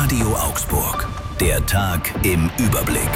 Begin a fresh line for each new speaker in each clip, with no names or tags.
Radio Augsburg. Der Tag im Überblick.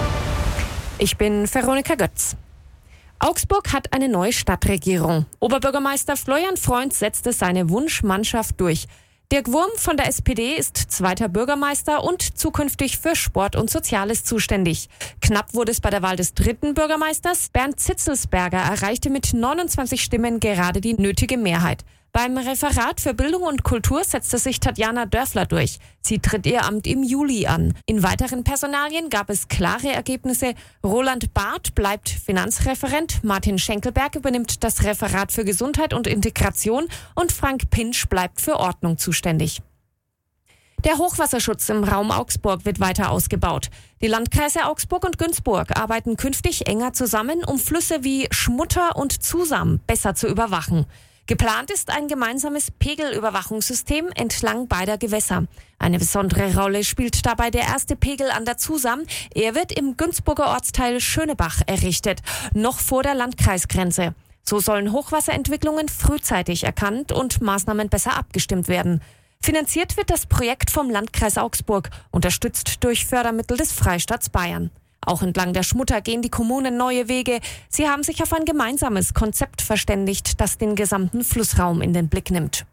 Ich bin Veronika Götz. Augsburg hat eine neue Stadtregierung. Oberbürgermeister Florian Freund setzte seine Wunschmannschaft durch. Dirk Wurm von der SPD ist zweiter Bürgermeister und zukünftig für Sport und Soziales zuständig. Knapp wurde es bei der Wahl des dritten Bürgermeisters. Bernd Zitzelsberger erreichte mit 29 Stimmen gerade die nötige Mehrheit. Beim Referat für Bildung und Kultur setzte sich Tatjana Dörfler durch. Sie tritt ihr Amt im Juli an. In weiteren Personalien gab es klare Ergebnisse. Roland Barth bleibt Finanzreferent, Martin Schenkelberg übernimmt das Referat für Gesundheit und Integration und Frank Pinsch bleibt für Ordnung zuständig. Der Hochwasserschutz im Raum Augsburg wird weiter ausgebaut. Die Landkreise Augsburg und Günzburg arbeiten künftig enger zusammen, um Flüsse wie Schmutter und Zusam besser zu überwachen. Geplant ist ein gemeinsames Pegelüberwachungssystem entlang beider Gewässer. Eine besondere Rolle spielt dabei der erste Pegel an der Zusam. Er wird im Günzburger Ortsteil Schönebach errichtet, noch vor der Landkreisgrenze. So sollen Hochwasserentwicklungen frühzeitig erkannt und Maßnahmen besser abgestimmt werden. Finanziert wird das Projekt vom Landkreis Augsburg, unterstützt durch Fördermittel des Freistaats Bayern. Auch entlang der Schmutter gehen die Kommunen neue Wege. Sie haben sich auf ein gemeinsames Konzept verständigt, das den gesamten Flussraum in den Blick nimmt.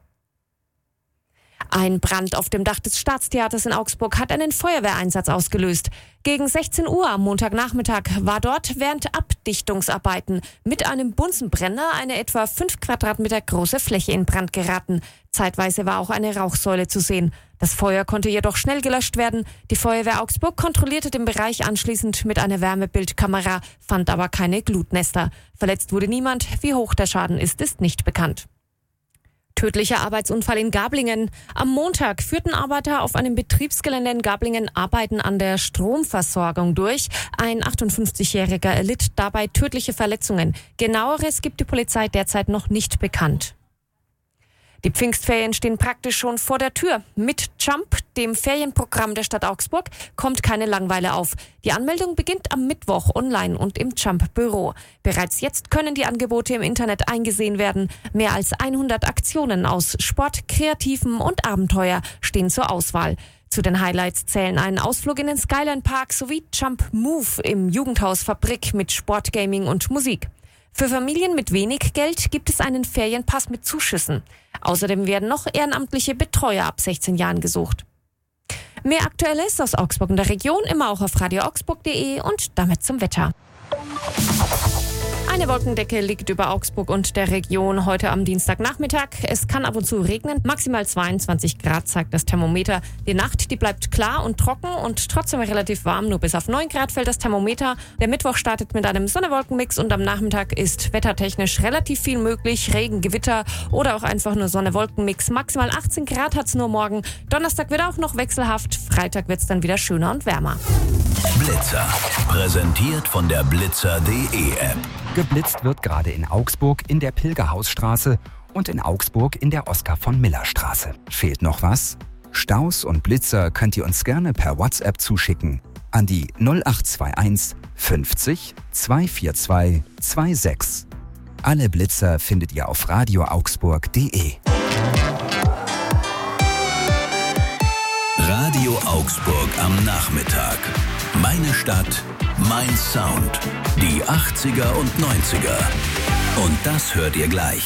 Ein Brand auf dem Dach des Staatstheaters in Augsburg hat einen Feuerwehreinsatz ausgelöst. Gegen 16 Uhr am Montagnachmittag war dort während Abdichtungsarbeiten mit einem Bunsenbrenner eine etwa 5 Quadratmeter große Fläche in Brand geraten. Zeitweise war auch eine Rauchsäule zu sehen. Das Feuer konnte jedoch schnell gelöscht werden. Die Feuerwehr Augsburg kontrollierte den Bereich anschließend mit einer Wärmebildkamera, fand aber keine Glutnester. Verletzt wurde niemand. Wie hoch der Schaden ist nicht bekannt. Tödlicher Arbeitsunfall in Gablingen. Am Montag führten Arbeiter auf einem Betriebsgelände in Gablingen Arbeiten an der Stromversorgung durch. Ein 58-Jähriger erlitt dabei tödliche Verletzungen. Genaueres gibt die Polizei derzeit noch nicht bekannt. Die Pfingstferien stehen praktisch schon vor der Tür. Mit Jump, dem Ferienprogramm der Stadt Augsburg, kommt keine Langeweile auf. Die Anmeldung beginnt am Mittwoch online und im Jump-Büro. Bereits jetzt können die Angebote im Internet eingesehen werden. Mehr als 100 Aktionen aus Sport, Kreativen und Abenteuer stehen zur Auswahl. Zu den Highlights zählen ein Ausflug in den Skyline Park sowie Jump Move im Jugendhaus Fabrik mit Sportgaming und Musik. Für Familien mit wenig Geld gibt es einen Ferienpass mit Zuschüssen. Außerdem werden noch ehrenamtliche Betreuer ab 16 Jahren gesucht. Mehr Aktuelles aus Augsburg und der Region immer auch auf radioaugsburg.de und damit zum Wetter. Eine Wolkendecke liegt über Augsburg und der Region heute am Dienstagnachmittag. Es kann ab und zu regnen. Maximal 22 Grad zeigt das Thermometer. Die Nacht, die bleibt klar und trocken und trotzdem relativ warm. Nur bis auf 9 Grad fällt das Thermometer. Der Mittwoch startet mit einem Sonne-Wolken-Mix und am Nachmittag ist wettertechnisch relativ viel möglich. Regen, Gewitter oder auch einfach nur Sonne-Wolken-Mix. Maximal 18 Grad hat's nur morgen. Donnerstag wird auch noch wechselhaft. Freitag wird's dann wieder schöner und wärmer.
Blitzer. Präsentiert von der Blitzer.de App.
Geblitzt wird gerade in Augsburg in der Pilgerhausstraße und in Augsburg in der Oskar-von-Miller-Straße. Fehlt noch was? Staus und Blitzer könnt ihr uns gerne per WhatsApp zuschicken an die 0821 50 242 26. Alle Blitzer findet ihr auf radioaugsburg.de.
Radio Augsburg am Nachmittag. Meine Stadt, mein Sound. Die 80er und 90er. Und das hört ihr gleich.